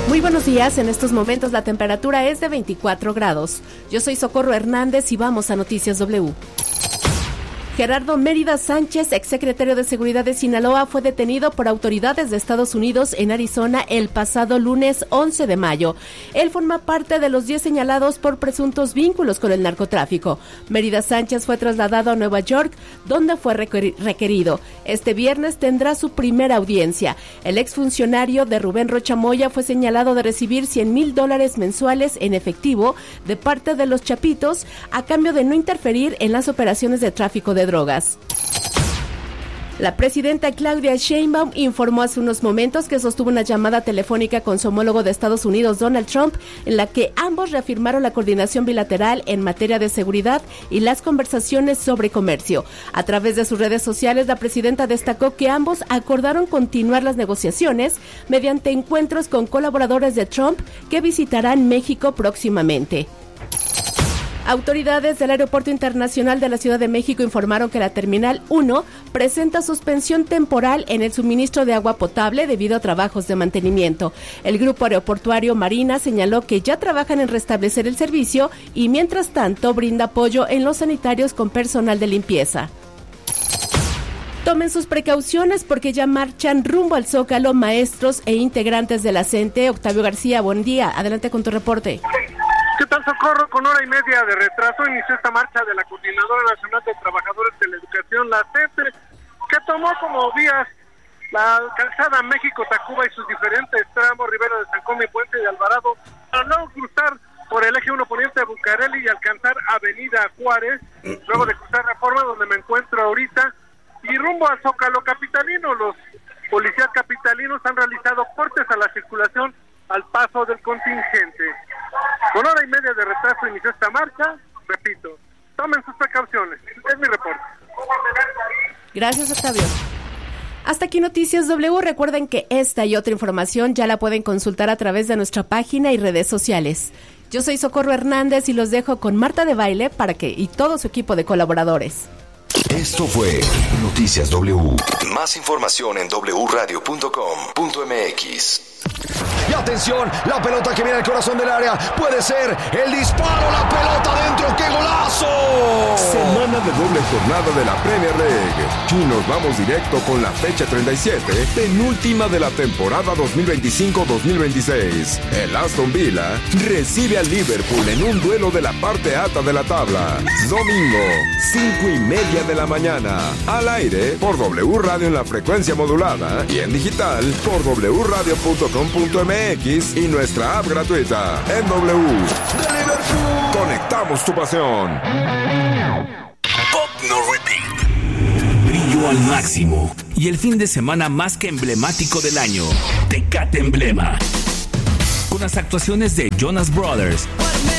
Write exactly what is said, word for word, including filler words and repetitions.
Muy buenos días, en estos momentos la temperatura es de veinticuatro grados. Yo soy Socorro Hernández y vamos a Noticias W. Gerardo Mérida Sánchez, exsecretario de Seguridad de Sinaloa, fue detenido por autoridades de Estados Unidos en Arizona el pasado lunes once de mayo. Él forma parte de los diez señalados por presuntos vínculos con el narcotráfico. Mérida Sánchez fue trasladado a Nueva York, donde fue requerido. Este viernes tendrá su primera audiencia. El exfuncionario de Rubén Rocha Moya fue señalado de recibir cien mil dólares mensuales en efectivo de parte de los Chapitos a cambio de no interferir en las operaciones de tráfico de drogas. La presidenta Claudia Sheinbaum informó hace unos momentos que sostuvo una llamada telefónica con su homólogo de Estados Unidos, Donald Trump, en la que ambos reafirmaron la coordinación bilateral en materia de seguridad y las conversaciones sobre comercio. A través de sus redes sociales, la presidenta destacó que ambos acordaron continuar las negociaciones mediante encuentros con colaboradores de Trump que visitarán México próximamente. Autoridades del Aeropuerto Internacional de la Ciudad de México informaron que la Terminal uno presenta suspensión temporal en el suministro de agua potable debido a trabajos de mantenimiento. El grupo aeroportuario Marina señaló que ya trabajan en restablecer el servicio y mientras tanto brinda apoyo en los sanitarios con personal de limpieza. Tomen sus precauciones porque ya marchan rumbo al Zócalo maestros e integrantes de la CENTE. Octavio García, buen día. Adelante con tu reporte. ¿Qué tal, Socorro? Con hora y media de retraso inició esta marcha de la Coordinadora Nacional de Trabajadores de la Educación, la CENTE, que tomó como vías la calzada México-Tacuba y sus diferentes tramos, Rivera de San Come y Puente de Alvarado, para luego cruzar por el eje uno poniente de Bucareli y alcanzar Avenida Juárez, luego de cruzar Reforma, donde me encuentro ahorita, y rumbo al Zócalo capitalino. Los policías capitalinos han realizado cortes a la circulación al paso del contingente. Con hora y media de retraso inició esta marcha. Repito, tomen sus precauciones. Es mi reporte. Gracias, Octavio. Hasta aquí Noticias W. Recuerden que esta y otra información ya la pueden consultar a través de nuestra página y redes sociales. Yo soy Socorro Hernández y los dejo con Marta de Baile para que y todo su equipo de colaboradores. Esto fue Noticias W. Más información en doble u radio punto com punto eme equis. Y atención, la pelota que viene al corazón del área puede ser el disparo, la pelota dentro, ¡qué golazo! Semana de doble jornada de la Premier League. Y nos vamos directo con la fecha treinta y siete, penúltima de la temporada dos mil veinticinco dos mil veintiséis. El Aston Villa recibe al Liverpool en un duelo de la parte alta de la tabla. Domingo, cinco y media de la mañana. Al aire por W Radio en la frecuencia modulada y en digital por doble u radio punto com punto eme equis y nuestra app gratuita en W. ¡De Liverpool! Conectamos tu pasión. Pop No Repeat. Brillo al máximo. Y el fin de semana más que emblemático del año. Tecate Emblema. Con las actuaciones de Jonas Brothers,